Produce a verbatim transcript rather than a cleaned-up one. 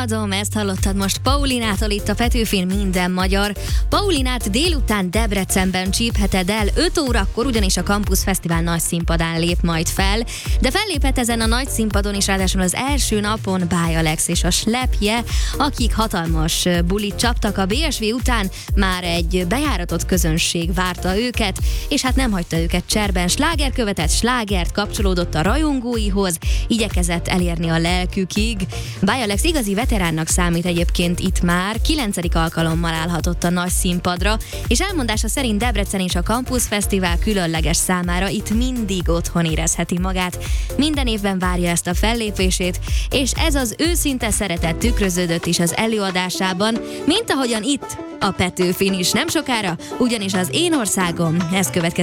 Unadom, ezt hallottad most Paulinától itt a Petőfin Minden Magyar. Paulinát délután Debrecenben csípheted el, öt órakor, ugyanis a Campus Fesztivál nagy színpadán lép majd fel, de fellépett ezen a nagy színpadon is, ráadásul az első napon Báj Alex és a Slepje, akik hatalmas bulit csaptak. A bé es vé után már egy bejáratott közönség várta őket, és hát nem hagyta őket cserben. Sláger követett slágert, kapcsolódott a rajongóihoz, igyekezett elérni a lelkükig. Báj Alex igazi veteránnak számít egyébként itt már, kilencedik alkalommal állhatott a nagy színpadra, és elmondása szerint Debrecen és a Campus Fesztivál különleges számára itt mindig otthon érezheti magát. Minden évben várja ezt a fellépését, és ez az őszinte szeretet tükröződött is az előadásában, mint ahogyan itt a Petőfin is nem sokára, ugyanis az Én országom, ez következik.